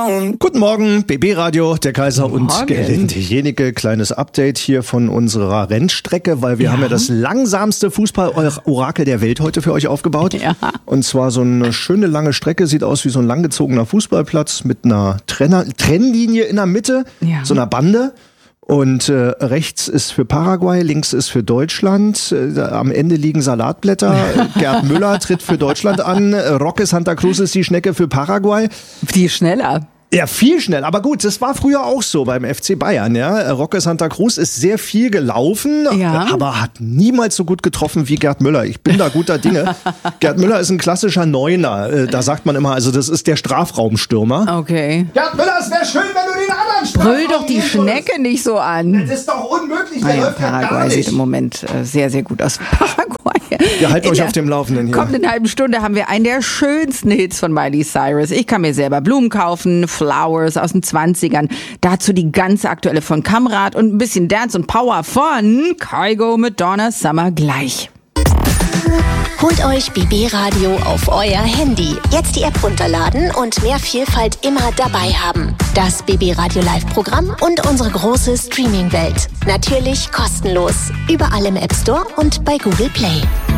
down. Guten Morgen, BB Radio, der Kaiser und Gelinde Jenike. Kleines Update hier von unserer Rennstrecke, weil wir haben ja das langsamste Fußball-Orakel der Welt heute für euch aufgebaut. Ja. Und zwar so eine schöne lange Strecke, sieht aus wie so ein langgezogener Fußballplatz mit einer Trennlinie in der Mitte, so einer Bande. Und rechts ist für Paraguay, links ist für Deutschland. Am Ende liegen Salatblätter. Gerd Müller tritt für Deutschland an. Roque Santa Cruz ist die Schnecke für Paraguay. Die schneller. Ja, viel schneller. Aber gut, das war früher auch so beim FC Bayern. Ja, Roque Santa Cruz ist sehr viel gelaufen, aber hat niemals so gut getroffen wie Gerd Müller. Ich bin da guter Dinge. Gerd Müller ist ein klassischer Neuner. Da sagt man immer, also das ist der Strafraumstürmer. Okay. Gerd Müller, es wäre schön, wenn du den anderen Strafraum... Brüll doch die Schnecke nicht so an. Das ist doch unmöglich. Der läuft Paraguay gar nicht. sieht im Moment sehr, sehr gut aus. Paraguay. Wir halten euch auf dem Laufenden hier. Kommenden halben Stunde haben wir einen der schönsten Hits von Miley Cyrus. Ich kann mir selber Blumen kaufen, Flowers aus den 20ern. Dazu die ganz aktuelle von Kamrat und ein bisschen Dance und Power von Kygo mit Donna Summer gleich. Holt euch BB Radio auf euer Handy. Jetzt die App runterladen und mehr Vielfalt immer dabei haben. Das BB Radio Live-Programm und unsere große Streaming-Welt. Natürlich kostenlos. Überall im App Store und bei Google Play.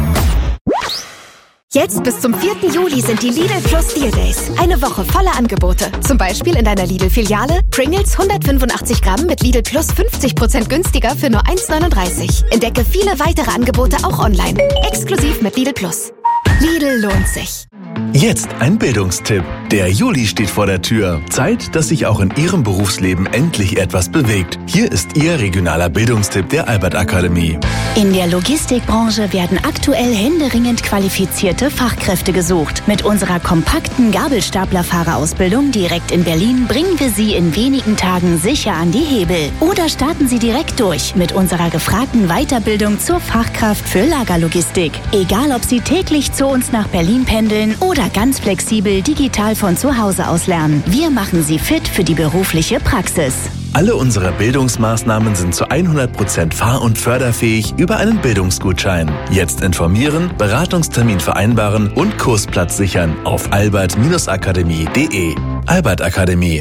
Jetzt bis zum 4. Juli sind die Lidl Plus Deal Days. Eine Woche voller Angebote. Zum Beispiel in deiner Lidl-Filiale Pringles 185 Gramm mit Lidl Plus 50% günstiger für nur 1,39. Entdecke viele weitere Angebote auch online. Exklusiv mit Lidl Plus. Lidl lohnt sich. Jetzt ein Bildungstipp. Der Juli steht vor der Tür. Zeit, dass sich auch in Ihrem Berufsleben endlich etwas bewegt. Hier ist Ihr regionaler Bildungstipp der Albert Akademie. In der Logistikbranche werden aktuell händeringend qualifizierte Fachkräfte gesucht. Mit unserer kompakten Gabelstaplerfahrerausbildung direkt in Berlin bringen wir Sie in wenigen Tagen sicher an die Hebel. Oder starten Sie direkt durch mit unserer gefragten Weiterbildung zur Fachkraft für Lagerlogistik. Egal, ob Sie täglich zu uns nach Berlin pendeln oder ganz flexibel digital von zu Hause aus lernen. Wir machen Sie fit für die berufliche Praxis. Alle unsere Bildungsmaßnahmen sind zu 100% fahr- und förderfähig über einen Bildungsgutschein. Jetzt informieren, Beratungstermin vereinbaren und Kursplatz sichern auf albert-akademie.de. Albert Akademie.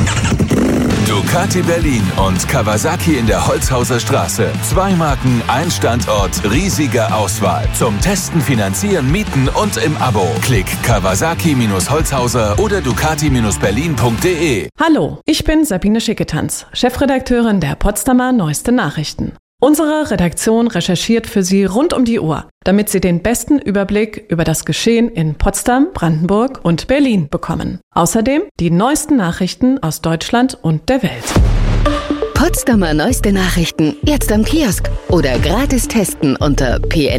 Ducati Berlin und Kawasaki in der Holzhauser Straße. 2 Marken, ein Standort, riesige Auswahl. Zum Testen, Finanzieren, Mieten und im Abo. Klick Kawasaki-Holzhauser oder Ducati-Berlin.de. Hallo, ich bin Sabine Schicketanz, Chefredakteurin der Potsdamer Neueste Nachrichten. Unsere Redaktion recherchiert für Sie rund um die Uhr, damit Sie den besten Überblick über das Geschehen in Potsdam, Brandenburg und Berlin bekommen. Außerdem die neuesten Nachrichten aus Deutschland und der Welt. Potsdamer Neueste Nachrichten jetzt am Kiosk oder gratis testen unter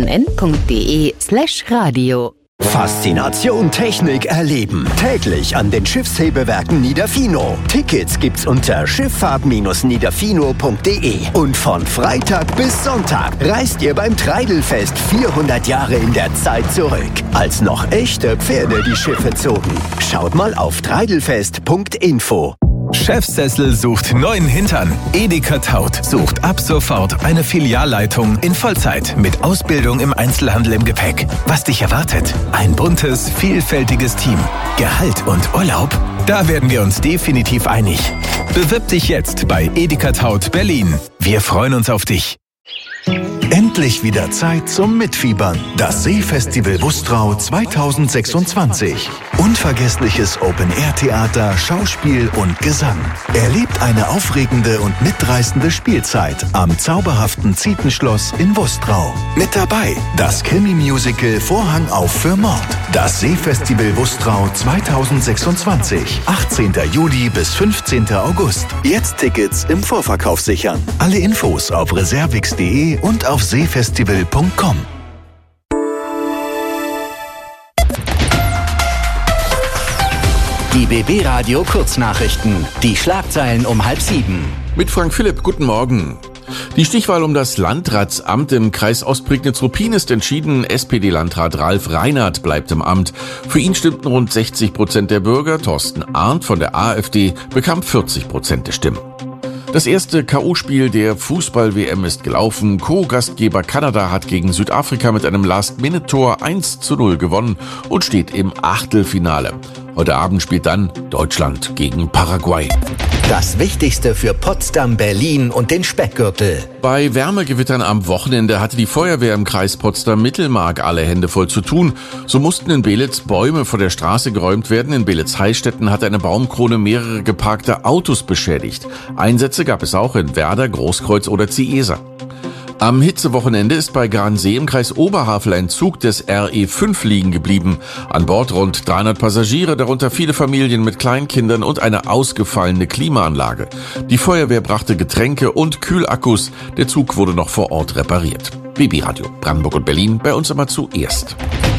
pnn.de/radio. Faszination Technik erleben. Täglich an den Schiffshebewerken Niederfino. Tickets gibt's unter schifffahrt-niederfino.de. Und von Freitag bis Sonntag reist ihr beim Treidelfest 400 Jahre in der Zeit zurück, als noch echte Pferde die Schiffe zogen. Schaut mal auf treidelfest.info. Chefsessel sucht neuen Hintern. Edeka Taut sucht ab sofort eine Filialleitung in Vollzeit mit Ausbildung im Einzelhandel im Gepäck. Was dich erwartet? Ein buntes, vielfältiges Team. Gehalt und Urlaub? Da werden wir uns definitiv einig. Bewirb dich jetzt bei Edeka Taut Berlin. Wir freuen uns auf dich. Endlich wieder Zeit zum Mitfiebern. Das Seefestival Wustrau 2026. Unvergessliches Open-Air-Theater, Schauspiel und Gesang. Erlebt eine aufregende und mitreißende Spielzeit am zauberhaften Zietenschloss in Wustrau. Mit dabei das Krimi-Musical Vorhang auf für Mord. Das Seefestival Wustrau 2026. 18. Juli bis 15. August. Jetzt Tickets im Vorverkauf sichern. Alle Infos auf reservix.de und auf seefestival.com. Die BB Radio Kurznachrichten. Die Schlagzeilen um 6:30. Mit Frank Philipp, guten Morgen. Die Stichwahl um das Landratsamt im Kreis Ostprignitz-Ruppin ist entschieden. SPD-Landrat Ralf Reinhardt bleibt im Amt. Für ihn stimmten rund 60% der Bürger. Thorsten Arndt von der AfD bekam 40% der Stimmen. Das erste K.O.-Spiel der Fußball-WM ist gelaufen. Co-Gastgeber Kanada hat gegen Südafrika mit einem Last-Minute-Tor 1:0 gewonnen und steht im Achtelfinale. Heute Abend spielt dann Deutschland gegen Paraguay. Das Wichtigste für Potsdam, Berlin und den Speckgürtel. Bei Wärmegewittern am Wochenende hatte die Feuerwehr im Kreis Potsdam-Mittelmark alle Hände voll zu tun. So mussten in Belitz Bäume vor der Straße geräumt werden. In Belitz-Heistetten hat eine Baumkrone mehrere geparkte Autos beschädigt. Einsätze gab es auch in Werder, Großkreuz oder Ziesa. Am Hitzewochenende ist bei Gransee im Kreis Oberhavel ein Zug des RE5 liegen geblieben. An Bord rund 300 Passagiere, darunter viele Familien mit Kleinkindern und eine ausgefallene Klimaanlage. Die Feuerwehr brachte Getränke und Kühlakkus. Der Zug wurde noch vor Ort repariert. BB Radio Brandenburg und Berlin, bei uns immer zuerst.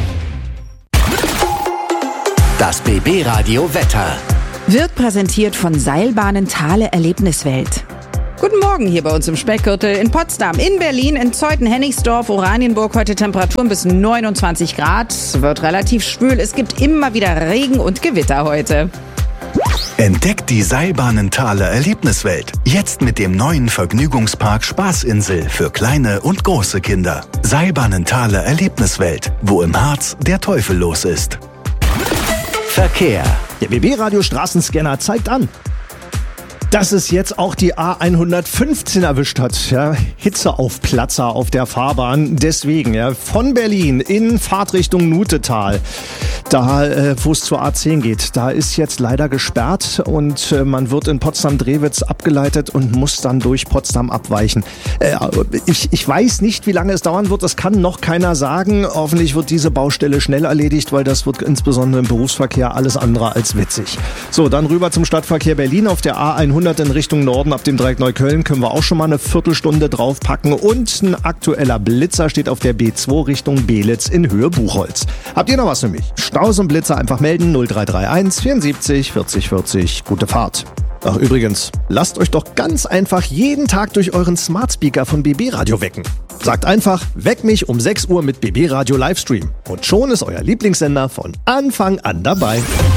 Das BB Radio Wetter wird präsentiert von Seilbahnen Thale Erlebniswelt. Guten Morgen hier bei uns im Speckgürtel in Potsdam, in Berlin, in Zeuthen, Hennigsdorf, Oranienburg. Heute Temperaturen bis 29 Grad. Wird relativ schwül. Es gibt immer wieder Regen und Gewitter heute. Entdeckt die Seilbahnen-Thaler Erlebniswelt. Jetzt mit dem neuen Vergnügungspark Spaßinsel für kleine und große Kinder. Seilbahnen-Thaler Erlebniswelt, wo im Harz der Teufel los ist. Verkehr. Der BB-Radio Straßenscanner zeigt an, dass es jetzt auch die A115 erwischt hat. Ja, Hitzeaufplatzer auf der Fahrbahn. Deswegen, ja, von Berlin in Fahrtrichtung Nutetal, da wo es zur A10 geht, da ist jetzt leider gesperrt und man wird in Potsdam-Drewitz abgeleitet und muss dann durch Potsdam abweichen. Ich weiß nicht, wie lange es dauern wird. Das kann noch keiner sagen. Hoffentlich wird diese Baustelle schnell erledigt, weil das wird insbesondere im Berufsverkehr alles andere als witzig. So, dann rüber zum Stadtverkehr Berlin auf der A100 in Richtung Norden ab dem Dreieck Neukölln können wir auch schon mal eine Viertelstunde draufpacken und ein aktueller Blitzer steht auf der B2 Richtung Belitz in Höhe Buchholz. Habt ihr noch was für mich? Staus und Blitzer einfach melden 0331 74 40 40. Gute Fahrt. Ach übrigens, lasst euch doch ganz einfach jeden Tag durch euren Smart Speaker von BB Radio wecken. Sagt einfach, weck mich um 6 Uhr mit BB Radio Livestream. Und schon ist euer Lieblingssender von Anfang an dabei.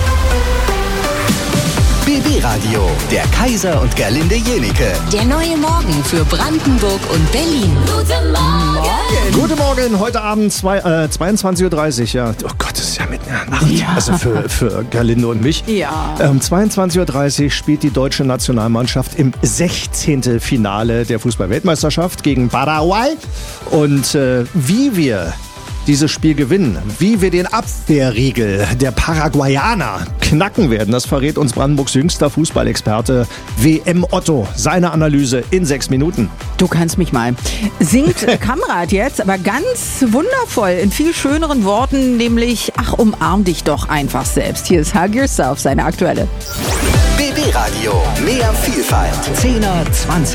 BB Radio, der Kaiser und Gerlinde Jenike. Der neue Morgen für Brandenburg und Berlin. Guten Morgen. Guten Morgen, heute Abend 22:30 Uhr. Ja. Oh Gott, das ist ja mitten in der Nacht. Ja. Also für Gerlinde und mich. Ja. 22:30 Uhr spielt die deutsche Nationalmannschaft im 16. Finale der Fußball-Weltmeisterschaft gegen Paraguay. Und wie wir dieses Spiel gewinnen, wie wir den Abwehrriegel der Paraguayaner knacken werden, das verrät uns Brandenburgs jüngster Fußballexperte WM Otto. Seine Analyse in 6 Minuten. Du kannst mich mal. Singt Kamrat jetzt, aber ganz wundervoll, in viel schöneren Worten, nämlich, ach, umarm dich doch einfach selbst. Hier ist Hug Yourself, seine aktuelle. BB Radio, mehr Vielfalt. 10er, 20er.